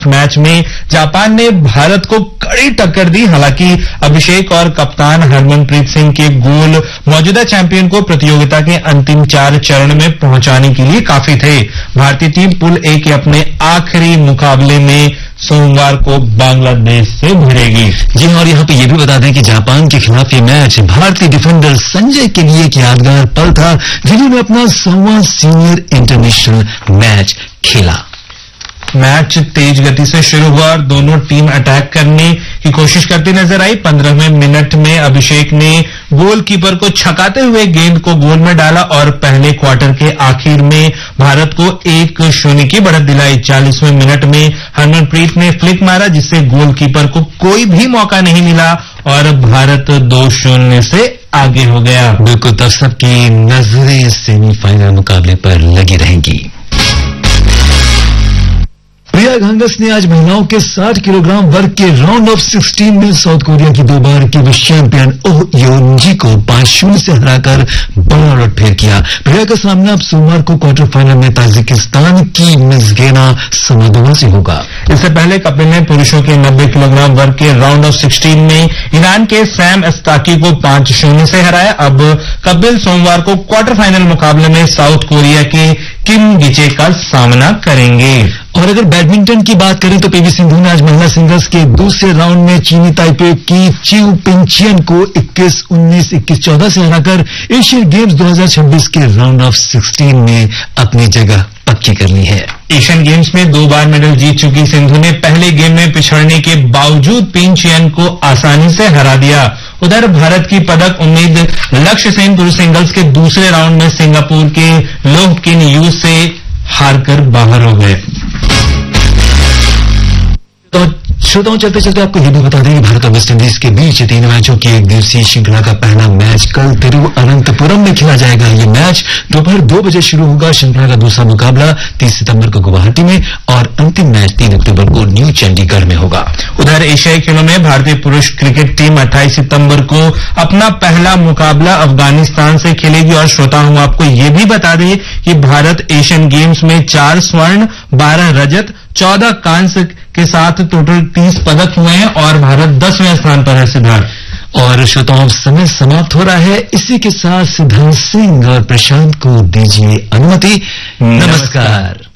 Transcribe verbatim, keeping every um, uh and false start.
Match में Japan ने भारत को कड़ी टक्कर दी। हालांकि अभिषेक और कप्तान हरमनप्रीत सिंह के गोल मौजूदा चैंपियन को प्रतियोगिता के अंतिम चार चरण में पहुंचाने के लिए काफी थे। भारतीय टीम पुल ए के अपने आखिरी मुकाबले में सोमवार को बांग्लादेश से भिड़ेगी। जी हाँ, और यहाँ पे ये भी बता दें कि जापान के खिलाफ ये मैच भारतीय डिफेंडर संजय के लिए एक यादगार पल था, जिन्होंने अपना सौवां सीनियर इंटरनेशनल मैच खेला। मैच तेज गति से शुरू हुआ और दोनों टीम अटैक करने की कोशिश करती नजर आई। पंद्रहवें मिनट में अभिषेक ने गोलकीपर को छकाते हुए गेंद को गोल में डाला और पहले क्वार्टर के आखिर में भारत को एक शून्य की बढ़त दिलाई। चालीसवें मिनट में हरमनप्रीत ने फ्लिक मारा, जिससे गोलकीपर को कोई भी मौका नहीं मिला और भारत दो शून्य से आगे हो गया। बिल्कुल, तब सबकी नजरें सेमीफाइनल मुकाबले पर लगी रहेंगी। प्रिया घांगस ने आज महिलाओं के साठ किलोग्राम वर्ग के राउंड ऑफ सिक्सटीन में साउथ कोरिया की दो बार की विश्व चैंपियन ओह योनजी को पांच शून्य से हराकर बड़ा उलटफेर किया। प्रिया का सामना अब सोमवार को क्वार्टर फाइनल में ताजिकिस्तान की मिज़गेना समादोवा से होगा। इससे पहले कपिल ने पुरुषों के नब्बे किलोग्राम वर्ग के राउंड ऑफ सिक्सटीन में ईरान के सैम अस्ताकी को पांच शून्य से हराया। अब कपिल सोमवार को क्वार्टर फाइनल मुकाबले में साउथ कोरिया के किम गिचे का सामना करेंगे। और अगर बैडमिंटन की बात करें तो पीवी सिंधु ने आज महिला सिंगल्स के दूसरे राउंड में चीनी ताइपे की चिउ पिंगचियन को इक्कीस उन्नीस, इक्कीस चौदह से हराकर एशियन गेम्स दो हज़ार छब्बीस के राउंड ऑफ सिक्सटीन में अपनी जगह पक्की कर ली है। एशियन गेम्स में दो बार मेडल जीत चुकी सिंधु ने पहले गेम में पिछड़ने के बावजूद पिंगचियन को आसानी से हरा दिया। उधर भारत की पदक उम्मीद लक्ष्य सेन पुरुष सिंगल्स के दूसरे राउंड में सिंगापुर के लोह किन यू से हारकर बाहर हो गए। तो श्रोताओं, चलते चलते आपको यह भी बता दें कि भारत और वेस्ट इंडीज के बीच तीन मैचों की एक दिवसीय श्रृंखला का पहला मैच कल तिरुवनंतपुरम में खेला जाएगा। ये मैच दोपहर दो बजे शुरू होगा। श्रृंखला का दूसरा मुकाबला तीस सितंबर को गुवाहाटी में और अंतिम मैच तीन अक्टूबर को न्यू चंडीगढ़ में होगा। उधर एशियाई खेलों में भारतीय पुरुष क्रिकेट टीम अट्ठाईस सितंबर को अपना पहला मुकाबला अफगानिस्तान से खेलेगी। और श्रोताओं, आपको ये भी बता दें कि भारत एशियन गेम्स में चार स्वर्ण, बारह रजत, चौदह कांस्य के साथ टोटल तीस पदक हुए हैं और भारत दसवें स्थान पर है। सिद्धार्थ और श्रोताओं, समय समाप्त हो रहा है। इसी के साथ सिद्धार्थ सिंह और प्रशांत को दीजिए अनुमति। नमस्कार।